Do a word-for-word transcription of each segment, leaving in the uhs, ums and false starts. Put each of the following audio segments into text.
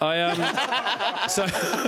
I um, so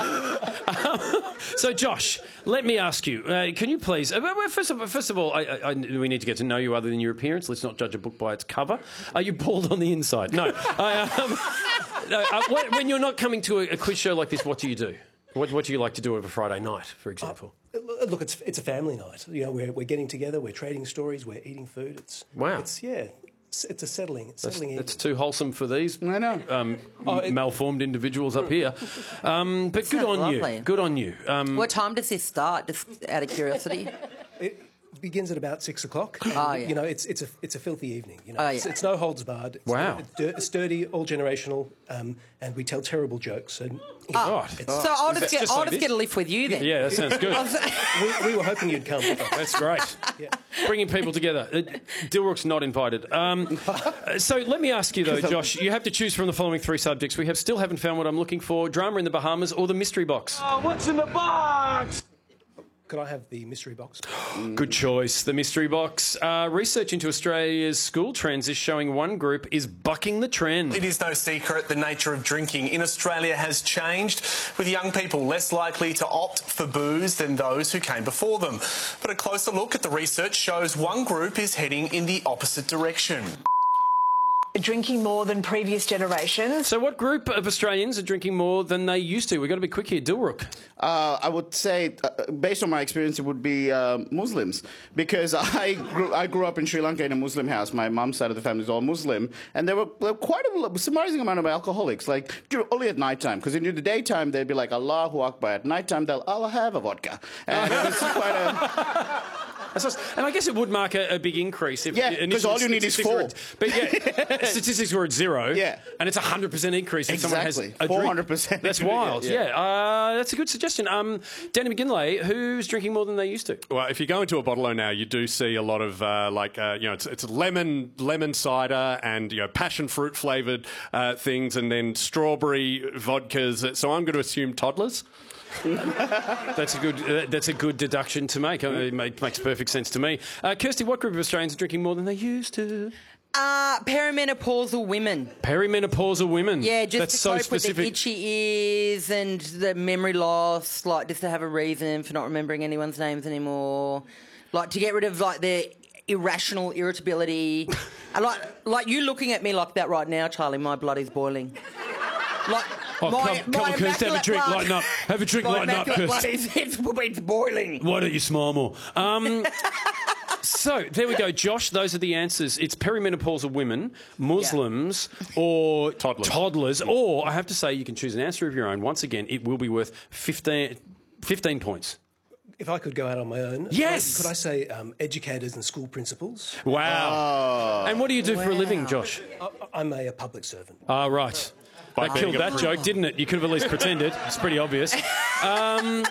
um, so Josh, let me ask you. Uh, can you please? Uh, well, first of all, first of all, I, I, I, we need to get to know you other than your appearance. Let's not judge a book by its cover. Are you bald on the inside? No. I, um, no uh, what, when you're not coming to a, a quiz show like this, what do you do? What, what do you like to do over Friday night, for example? Uh, look, it's it's a family night. You know, we're we're getting together, we're trading stories, we're eating food. It's wow. It's yeah. It's, it's a settling, it's that's, settling. That's too wholesome for these I know. um, oh, it, malformed individuals up here. Um, but good on lovely. you. Good on you. Um, What time does this start? Just out of curiosity. It begins at about six o'clock. Oh, yeah. You know, it's it's a it's a filthy evening. You know, Oh, it's, yeah. it's no holds barred. It's, Wow. It's, dir- it's dirty, all generational, um, and we tell terrible jokes. And you know, God. it's- So I'll Is just that get just I'll like just this? get a lift with you then. yeah, that sounds good. we, we were hoping you'd come. That's great. Yeah. Bringing people together. Uh, Dilrook's not invited. Um, uh, so let me ask you, though, Josh, you have to choose from the following three subjects. We have still haven't found what I'm looking for, drama in the Bahamas or the mystery box. Oh, what's in the box? Could I have the mystery box? Good choice, the mystery box. Uh, research into Australia's school trends is showing one group is bucking the trend. It is no secret the nature of drinking in Australia has changed, with young people less likely to opt for booze than those who came before them. But a closer look at the research shows one group is heading in the opposite direction. Drinking more than previous generations. So what group of Australians are drinking more than they used to? We've got to be quick here. Dilrook. Uh, I would say, uh, based on my experience, it would be uh, Muslims, because I grew, I grew up in Sri Lanka in a Muslim house. My mom's side of the family is all Muslim, and there were, there were quite a surprising amount of alcoholics, like only at night time, because in the daytime they'd be like Allahu Akbar. At night time they'll I'll have a vodka, and it was quite a. And I guess it would mark a, a big increase. If Yeah, because all you need is four. At, but yeah, statistics were at zero. Yeah. And it's a one hundred percent increase if Exactly. someone has a four hundred percent. Drink. That's wild, yeah. yeah. Uh, that's a good suggestion. Um, Danny McGinlay, who's drinking more than they used to? Well, if you go into a bottle-o now, you do see a lot of, uh, like, uh, you know, it's, it's lemon lemon cider and, you know, passion fruit flavoured uh, things, and then strawberry vodkas. So I'm going to assume toddlers. That's a good. Uh, that's a good deduction to make. Uh, it make, makes perfect sense to me. Uh, Kirsty, what group of Australians are drinking more than they used to? Uh, perimenopausal women. Perimenopausal women. Yeah, just that's to so cope specific. with the itchy ears and the memory loss, like just to have a reason for not remembering anyone's names anymore, like to get rid of like their irrational irritability. And like, like you looking at me like that right now, Charlie. My blood is boiling. Like. Oh, my, come, come on, Kirsty, have a drink, blood, lighten up. Have a drink, my lighten up, Kirsty. blood is, it's, it's boiling. Why don't you smile more? Um, so, there we go, Josh. Those are the answers. It's perimenopausal women, Muslims, yeah. or toddlers. toddlers. Or, I have to say, you can choose an answer of your own. Once again, it will be worth fifteen, fifteen points. If I could go out on my own, yes. could I say um, educators and school principals? Wow. Oh. And what do you do wow. for a living, Josh? I, I'm a, a public servant. Ah, right. That By killed that joke, didn't it? You could have at least pretended. It's pretty obvious. Um,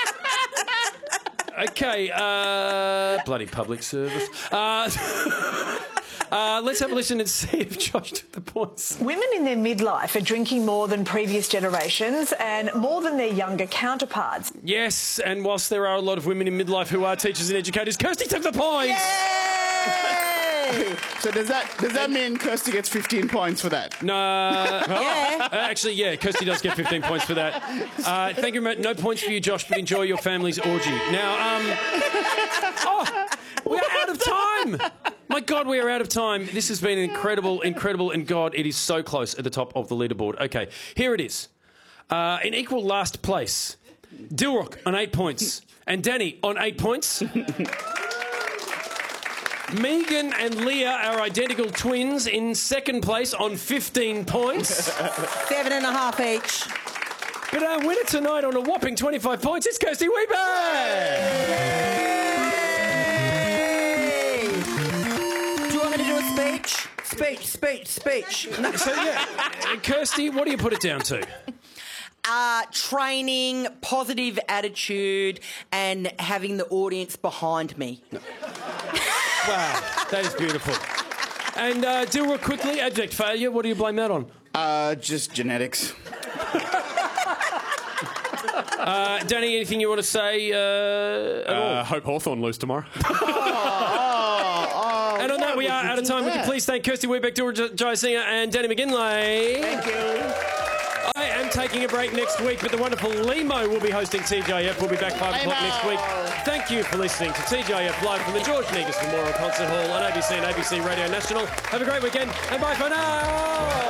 okay, uh, bloody public service. Uh, uh, let's have a listen and see if Josh took the points. Women in their midlife are drinking more than previous generations and more than their younger counterparts. Yes, and whilst there are a lot of women in midlife who are teachers and educators, Kirsty took the points. Yay! So does that does that mean Kirsty gets fifteen points for that? No. Well, yeah. Uh, actually, yeah, Kirsty does get fifteen points for that. Uh, thank you very much. No points for you, Josh, but enjoy your family's orgy. Now, um... Oh, we're out of time. My God, we are out of time. This has been incredible, incredible, and God, it is so close at the top of the leaderboard. Okay, here it is. Uh, in equal last place, Dilrook on eight points and Danny on eight points. Megan and Leah are identical twins in second place on fifteen points. Seven and a half each. But our winner tonight on a whopping twenty-five points is Kirsty Weber! Yay! Do you want me to do a speech? Speech, speech, speech. No, so, yeah, Kirsty, what do you put it down to? Uh, training, positive attitude, and having the audience behind me. No. Wow, that is beautiful. And uh, Dilrook, quickly, abject failure. What do you blame that on? Uh, just genetics. uh, Danny, anything you want to say uh, at all? Uh, hope Hawthorn lose tomorrow. oh, oh, oh, and on that, we are out of time. Would you please thank Kirsty Weber, Dilrook Jayasinghe, and Danny McGinlay? Thank you. I am taking a break next week, but the wonderful Limo will be hosting T J F. We'll be back five o'clock next week. Thank you for listening to T J F live from the George Negus Memorial Concert Hall on A B C and A B C Radio National. Have a great weekend, and bye for now.